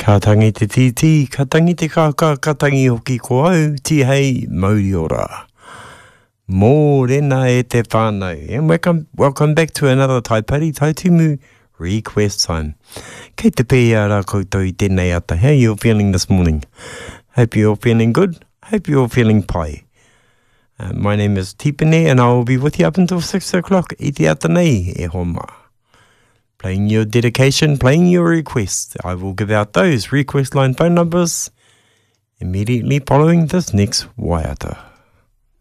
Ka tangi te titi, ka tangi te kaka, ka tangi hoki ko au, ti hei mauri ora. Mōrena e te whānau. And welcome back to another Taipari Taitumu request time. Kei te pēia rā koutou I tēnei ata. How you feeling this morning? Hope you're feeling good. Hope you're feeling pai. My name is Tipene and I will be with you up until 6 o'clock. I te ata nei e homa. Playing your dedication, playing your request. I will give out those request line phone numbers immediately following this next waiata.